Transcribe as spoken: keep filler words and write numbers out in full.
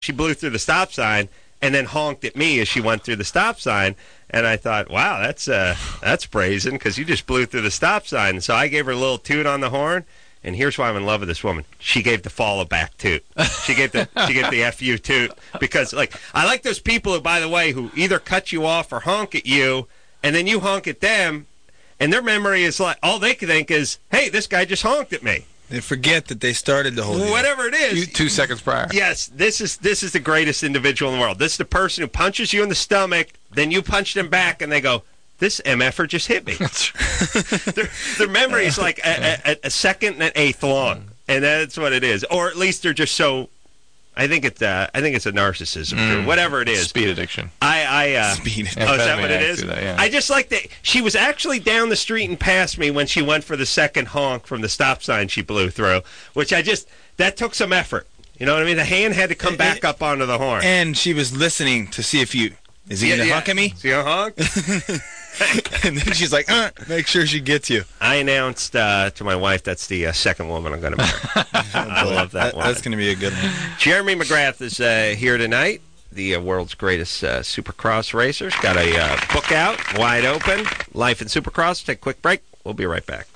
she blew through the stop sign and then honked at me as she went through the stop sign. And I thought, wow, that's uh, that's brazen because you just blew through the stop sign. And so I gave her a little toot on the horn. And here's why I'm in love with this woman. She gave the follow back toot. She gave the she gave the F you toot because, like, I like those people who, by the way, who either cut you off or honk at you, and then you honk at them, and their memory is like all they can think is, hey, this guy just honked at me. They forget that they started the whole deal. Whatever it is. You, two seconds prior. Yes, this is this is the greatest individual in the world. This is the person who punches you in the stomach, then you punch them back, and they go, this M F-er just hit me. their, their memory is like a, a, a second and an eighth long, and that's what it is. Or at least they're just so. I think it's uh, I think it's a narcissism, mm. or whatever it is. Speed addiction. I, I uh, Speed. Oh, is that what it is? That, yeah. I just like that she was actually down the street and past me when she went for the second honk from the stop sign she blew through, which I just that took some effort. You know what I mean? The hand had to come back up onto the horn, and she was listening to see if you is he yeah, gonna yeah. honk at me? Is he gonna honk? And then she's like, uh, make sure she gets you. I announced uh, to my wife that's the uh, second woman I'm going to marry. I love that, that one. That's going to be a good one. Jeremy McGrath is uh, here tonight, the uh, world's greatest uh, Supercross racer. She's got a uh, book out, Wide Open, Life in Supercross. Take a quick break. We'll be right back.